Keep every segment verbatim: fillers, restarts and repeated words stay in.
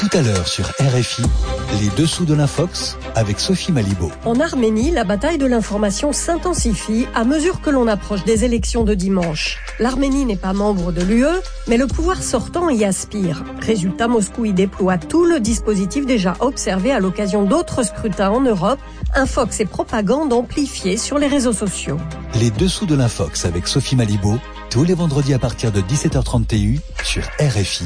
Tout à l'heure sur R F I, les dessous de l'Infox avec Sophie Malibaud. En Arménie, la bataille de l'information s'intensifie à mesure que l'on approche des élections de dimanche. L'Arménie n'est pas membre de l'U E, mais le pouvoir sortant y aspire. Résultat, Moscou y déploie tout le dispositif déjà observé à l'occasion d'autres scrutins en Europe, Infox et propagande amplifiée sur les réseaux sociaux. Les dessous de l'Infox avec Sophie Malibaud, tous les vendredis à partir de dix-sept heures trente T U sur R F I.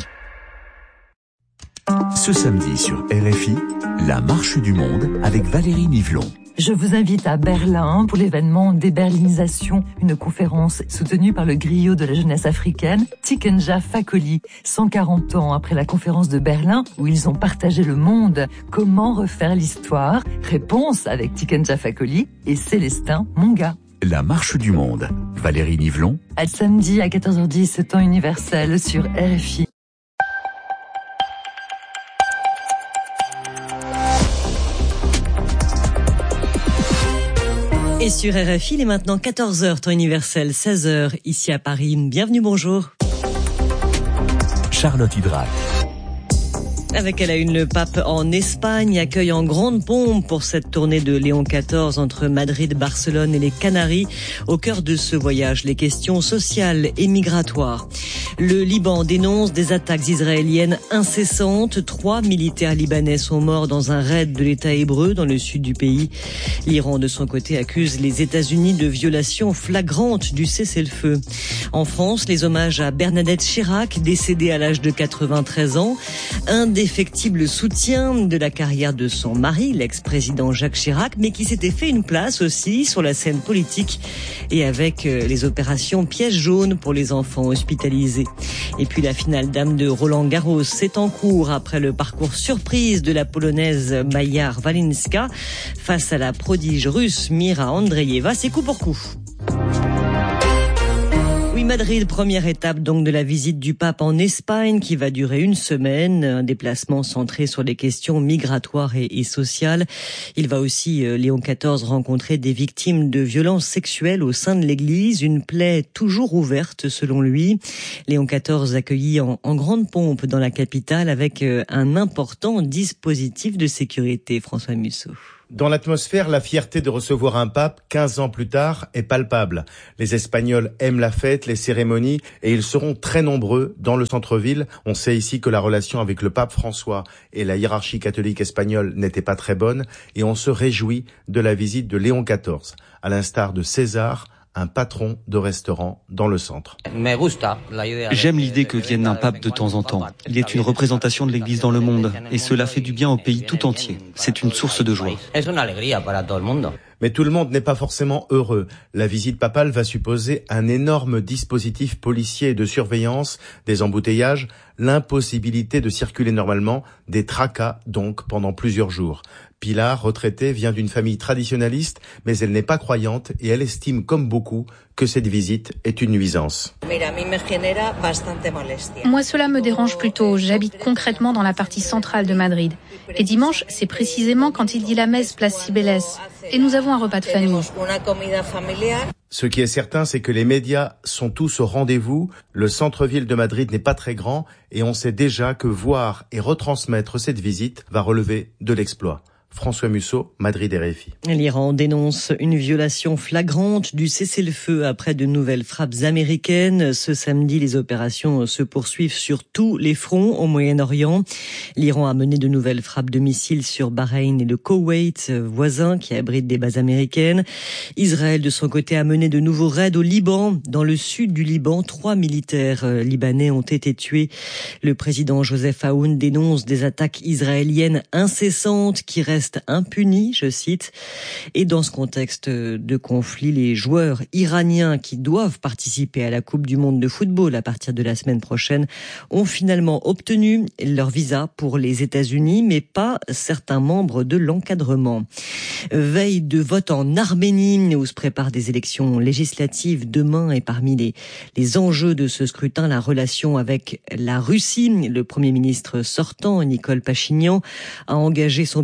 Ce samedi sur R F I, la marche du monde avec Valérie Nivelon. Je vous invite à Berlin pour l'événement Déberlinisation, une conférence soutenue par le griot de la jeunesse africaine, Tikenja Fakoly. cent quarante ans après la conférence de Berlin, où ils ont partagé le monde, comment refaire l'histoire? Réponse avec Tikenja Fakoly et Célestin Monga. La marche du monde, Valérie Nivelon. À samedi à quatorze heures dix, temps universel sur R F I. Et sur R F I, il est maintenant quatorze heures, temps universel, seize heures, ici à Paris. Bienvenue, bonjour. Charlotte Hydrac. Avec à la une, le pape en Espagne accueille en grande pompe pour cette tournée de Léon quatorze entre Madrid, Barcelone et les Canaries. Au cœur de ce voyage, les questions sociales et migratoires. Le Liban dénonce des attaques israéliennes incessantes. Trois militaires libanais sont morts dans un raid de l'État hébreu dans le sud du pays. L'Iran, de son côté, accuse les États-Unis de violation flagrante du cessez-le-feu. En France, les hommages à Bernadette Chirac, décédée à l'âge de quatre-vingt-treize ans. Un des Indéfectible soutien de la carrière de son mari, l'ex-président Jacques Chirac, mais qui s'était fait une place aussi sur la scène politique et avec les opérations pièges jaunes pour les enfants hospitalisés. Et puis la finale dame de Roland Garros, c'est en cours après le parcours surprise de la Polonaise Maja Walinska face à la prodige russe Mira Andreeva, c'est coup pour coup. Madrid, première étape donc de la visite du pape en Espagne qui va durer une semaine, un déplacement centré sur les questions migratoires et, et sociales. Il va aussi, euh, Léon quatorze, rencontrer des victimes de violences sexuelles au sein de l'Église, une plaie toujours ouverte selon lui. Léon quatorze accueilli en, en grande pompe dans la capitale avec euh, un important dispositif de sécurité. François Musso. Dans l'atmosphère, la fierté de recevoir un pape quinze ans plus tard est palpable. Les Espagnols aiment la fête, les cérémonies et ils seront très nombreux dans le centre-ville. On sait ici que la relation avec le pape François et la hiérarchie catholique espagnole n'était pas très bonne et on se réjouit de la visite de Léon quatorze, à l'instar de César, un patron de restaurant dans le centre. J'aime l'idée que vienne un pape de temps en temps. Il est une représentation de l'Église dans le monde et cela fait du bien au pays tout entier. C'est une source de joie. Mais tout le monde n'est pas forcément heureux. La visite papale va supposer un énorme dispositif policier et de surveillance, des embouteillages, l'impossibilité de circuler normalement, des tracas donc pendant plusieurs jours. Pilar, retraitée, vient d'une famille traditionnaliste, mais elle n'est pas croyante et elle estime, comme beaucoup, que cette visite est une nuisance. Moi, cela me dérange plutôt. J'habite concrètement dans la partie centrale de Madrid. Les dimanches, c'est précisément quand il dit la messe place Cibeles. Et nous avons un repas de famille. Ce qui est certain, c'est que les médias sont tous au rendez-vous. Le centre-ville de Madrid n'est pas très grand et on sait déjà que voir et retransmettre cette visite va relever de l'exploit. François Musso, Madrid R F I. L'Iran dénonce une violation flagrante du cessez-le-feu après de nouvelles frappes américaines. Ce samedi, les opérations se poursuivent sur tous les fronts au Moyen-Orient. L'Iran a mené de nouvelles frappes de missiles sur Bahreïn et le Koweït, voisin qui abrite des bases américaines. Israël, de son côté, a mené de nouveaux raids au Liban. Dans le sud du Liban, trois militaires libanais ont été tués. Le président Joseph Aoun dénonce des attaques israéliennes incessantes qui restent impuni, je cite. Et dans ce contexte de conflit, les joueurs iraniens qui doivent participer à la Coupe du monde de football à partir de la semaine prochaine ont finalement obtenu leur visa pour les États-Unis, mais pas certains membres de l'encadrement. Veille de vote en Arménie, où se préparent des élections législatives demain, et parmi les, les enjeux de ce scrutin, la relation avec la Russie. Le Premier ministre sortant, Nicole Pachinian, a engagé son pays dans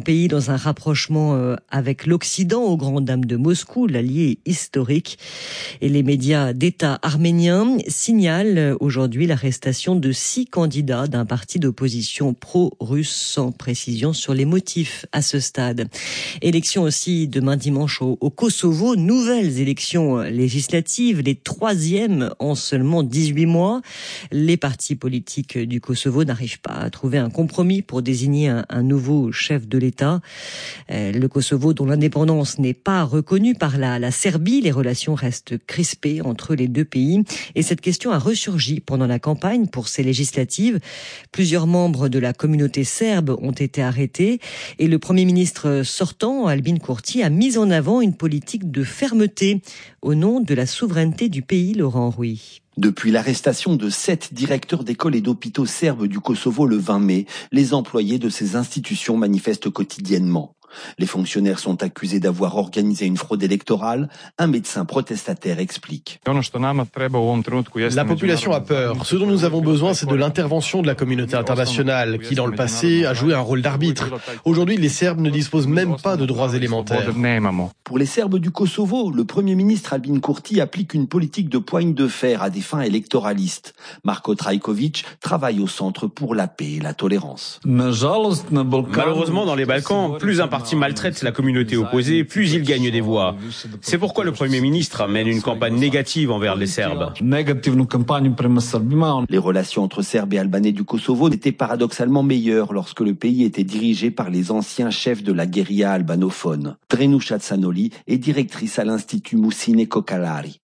dans un rapprochement avec l'Occident, aux grandes dames de Moscou, l'allié historique. Et les médias d'État arméniens signalent aujourd'hui l'arrestation de six candidats d'un parti d'opposition pro-russe, sans précision sur les motifs à ce stade. Élection aussi demain dimanche au, au Kosovo, nouvelles élections législatives, les troisièmes en seulement dix-huit mois. Les partis politiques du Kosovo n'arrivent pas à trouver un compromis pour désigner un, un nouveau chef de l'État. Euh, le Kosovo, dont l'indépendance n'est pas reconnue par la, la Serbie, les relations restent crispées entre les deux pays. Et cette question a ressurgi pendant la campagne pour ces législatives. Plusieurs membres de la communauté serbe ont été arrêtés et le Premier ministre sortant, Albin Kurti, a mis en avant une politique de fermeté au nom de la souveraineté du pays, Laurent Rouy. Depuis l'arrestation de sept directeurs d'écoles et d'hôpitaux serbes du Kosovo le vingt mai, les employés de ces institutions manifestent quotidiennement. Les fonctionnaires sont accusés d'avoir organisé une fraude électorale. Un médecin protestataire explique. La population a peur. Ce dont nous avons besoin, c'est de l'intervention de la communauté internationale, qui dans le passé a joué un rôle d'arbitre. Aujourd'hui, les Serbes ne disposent même pas de droits élémentaires. Pour les Serbes du Kosovo, le Premier ministre Albin Kurti applique une politique de poigne de fer à des fins électoralistes. Marko Trajković travaille au Centre pour la paix et la tolérance. Malheureusement, dans les Balkans, plus un parti maltraite la communauté opposée, plus il gagne des voix. C'est pourquoi le Premier ministre mène une campagne négative envers les Serbes. Les relations entre Serbes et Albanais du Kosovo étaient paradoxalement meilleures lorsque le pays était dirigé par les anciens chefs de la guérilla albanophone. Drenuša Tsanoli est directrice à l'Institut Moussine Kokalari.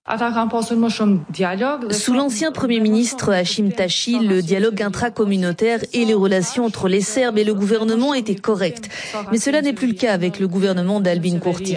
Sous l'ancien Premier ministre Hashim Tashi, le dialogue intracommunautaire et les relations entre les Serbes et le gouvernement étaient correctes. Mais cela n'est plus le cas avec le gouvernement d'Albin Kurti.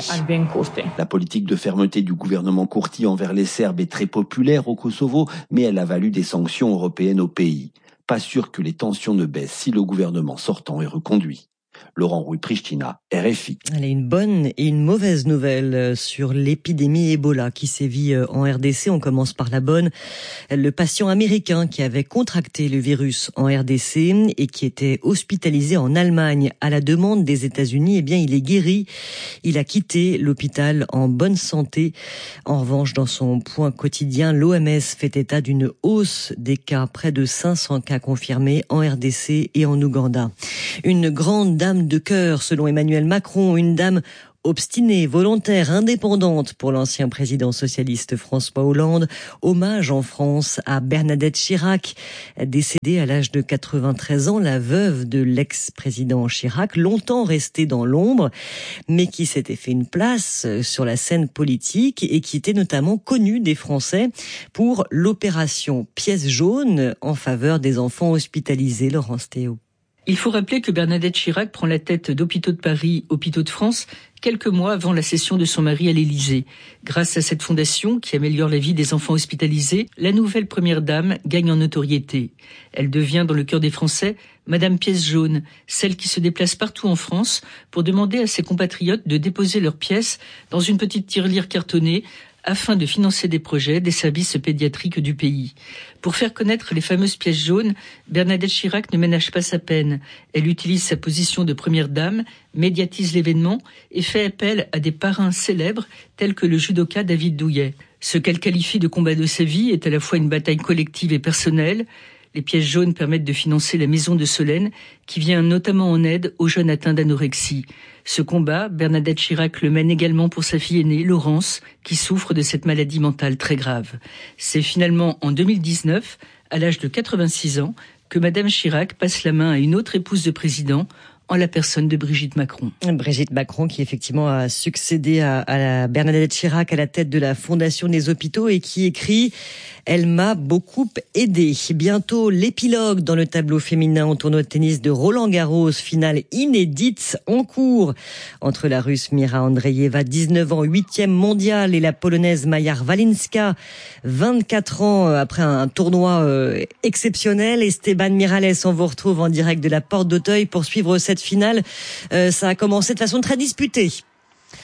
La politique de fermeté du gouvernement Kurti envers les Serbes est très populaire au Kosovo, mais elle a valu des sanctions européennes au pays. Pas sûr que les tensions ne baissent si le gouvernement sortant est reconduit. Laurent Rouy, Pristina, R F I. Allez, une bonne et une mauvaise nouvelle sur l'épidémie Ebola qui sévit en R D C. On commence par la bonne. Le patient américain qui avait contracté le virus en R D C et qui était hospitalisé en Allemagne à la demande des États-Unis, eh bien, il est guéri. Il a quitté l'hôpital en bonne santé. En revanche, dans son point quotidien, l'O M S fait état d'une hausse des cas, près de cinq cents cas confirmés en R D C et en Ouganda. Une grande dame de cœur, selon Emmanuel Macron, une dame obstinée, volontaire, indépendante pour l'ancien président socialiste François Hollande. Hommage en France à Bernadette Chirac, décédée à l'âge de quatre-vingt-treize ans, la veuve de l'ex-président Chirac, longtemps restée dans l'ombre, mais qui s'était fait une place sur la scène politique et qui était notamment connue des Français pour l'opération Pièce jaune en faveur des enfants hospitalisés. Laurence Théo. Il faut rappeler que Bernadette Chirac prend la tête d'Hôpitaux de Paris, Hôpitaux de France, quelques mois avant la cession de son mari à l'Élysée. Grâce à cette fondation qui améliore la vie des enfants hospitalisés, la nouvelle première dame gagne en notoriété. Elle devient dans le cœur des Français Madame Pièce jaune, celle qui se déplace partout en France pour demander à ses compatriotes de déposer leurs pièces dans une petite tirelire cartonnée afin de financer des projets des services pédiatriques du pays. Pour faire connaître les fameuses pièces jaunes, Bernadette Chirac ne ménage pas sa peine. Elle utilise sa position de première dame, médiatise l'événement et fait appel à des parrains célèbres tels que le judoka David Douillet. Ce qu'elle qualifie de combat de sa vie est à la fois une bataille collective et personnelle. Les pièces jaunes permettent de financer la maison de Solène, qui vient notamment en aide aux jeunes atteints d'anorexie. Ce combat, Bernadette Chirac le mène également pour sa fille aînée, Laurence, qui souffre de cette maladie mentale très grave. C'est finalement en deux mille dix-neuf, à l'âge de quatre-vingt-six ans, que Madame Chirac passe la main à une autre épouse de président, en la personne de Brigitte Macron. Brigitte Macron qui effectivement a succédé à, à la Bernadette Chirac à la tête de la Fondation des hôpitaux et qui écrit « Elle m'a beaucoup aidé ». Bientôt l'épilogue dans le tableau féminin au tournoi de tennis de Roland-Garros, finale inédite en cours entre la Russe Mira Andreeva, dix-neuf ans, huitième mondiale, et la Polonaise Maja Walinska, vingt-quatre ans après un tournoi euh, exceptionnel. Esteban Miralles, on vous retrouve en direct de la Porte d'Auteuil pour suivre cette finale. Euh, ça a commencé de façon très disputée.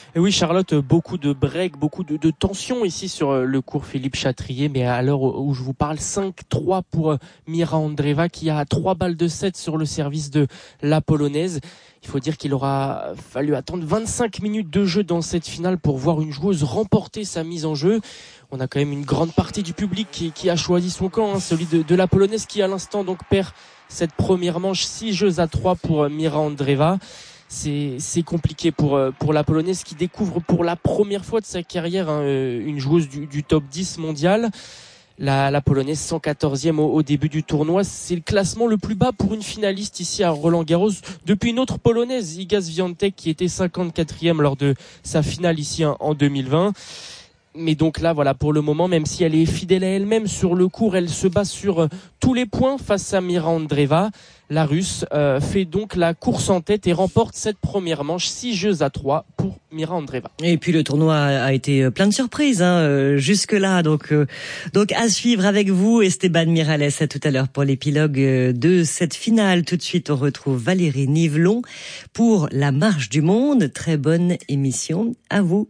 Et oui, Charlotte, beaucoup de breaks, beaucoup de, de tensions ici sur le cours Philippe Chatrier. Mais à l'heure où je vous parle, cinq trois pour Mira Andreeva qui a trois balles de sept sur le service de la Polonaise. Il faut dire qu'il aura fallu attendre vingt-cinq minutes de jeu dans cette finale pour voir une joueuse remporter sa mise en jeu. On a quand même une grande partie du public qui, qui a choisi son camp, hein, celui de, de la Polonaise qui à l'instant donc perd cette première manche, six jeux à trois pour Mira Andreeva. C'est, c'est compliqué pour, pour la Polonaise qui découvre pour la première fois de sa carrière hein, une joueuse du, du top dix mondial. La, la Polonaise cent quatorzième au, au début du tournoi. C'est le classement le plus bas pour une finaliste ici à Roland-Garros depuis une autre Polonaise, Iga Świątek, qui était cinquante-quatrième lors de sa finale ici hein, en deux mille vingt. Mais donc là, voilà, pour le moment, même si elle est fidèle à elle-même sur le court, elle se bat sur euh, tous les points face à Mira Andreeva. La Russe euh, fait donc la course en tête et remporte cette première manche, six jeux à trois pour Mira Andreeva. Et puis le tournoi a été plein de surprises hein, euh, jusque-là. Donc, euh, donc à suivre avec vous, Esteban Miralles. À tout à l'heure pour l'épilogue de cette finale. Tout de suite, on retrouve Valérie Nivelon pour La Marche du Monde. Très bonne émission à vous.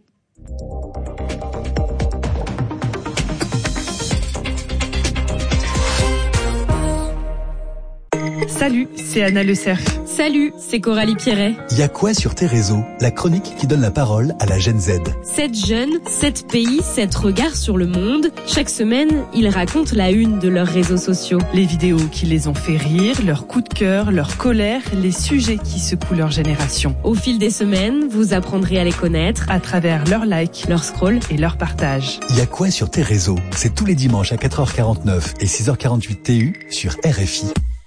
Salut, c'est Anna Le Cerf. Salut, c'est Coralie Pierret. Y a quoi sur tes réseaux? La chronique qui donne la parole à la Gen Z. sept jeunes, sept pays, sept regards sur le monde. Chaque semaine, ils racontent la une de leurs réseaux sociaux. Les vidéos qui les ont fait rire, leurs coups de cœur, leur colère, les sujets qui secouent leur génération. Au fil des semaines, vous apprendrez à les connaître à travers leurs likes, leurs scrolls et leurs partages. Y a quoi sur tes réseaux? C'est tous les dimanches à quatre heures quarante-neuf et six heures quarante-huit T U sur R F I.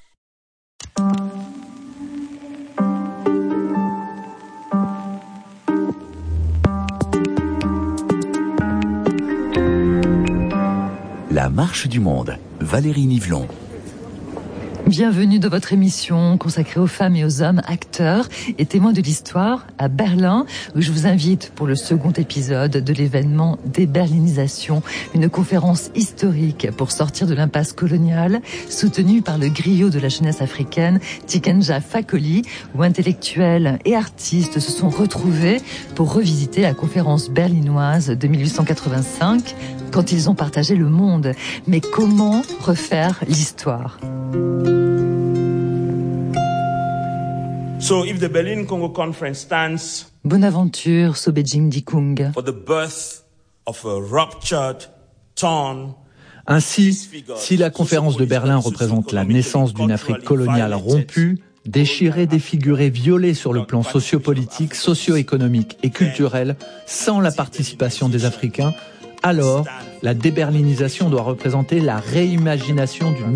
La marche du monde, Valérie Nivelon. Bienvenue dans votre émission consacrée aux femmes et aux hommes acteurs et témoins de l'histoire à Berlin, où je vous invite pour le second épisode de l'événement Déberlinisation, une conférence historique pour sortir de l'impasse coloniale, soutenue par le griot de la jeunesse africaine, Tikenja Fakoly, où intellectuels et artistes se sont retrouvés pour revisiter la conférence berlinoise de mille huit cent quatre-vingt-cinq, quand ils ont partagé le monde. Mais comment refaire l'histoire ? So if the Berlin Congo Conference stands Bonaventure Sobejing Dikung for the birth of a ruptured, torn, ainsi, si la conférence de Berlin représente la naissance d'une Afrique coloniale rompue, déchirée, défigurée, violée sur le plan sociopolitique, socio-économique et culturel, sans la participation des Africains, alors la déberlinisation doit représenter la réimagination d'une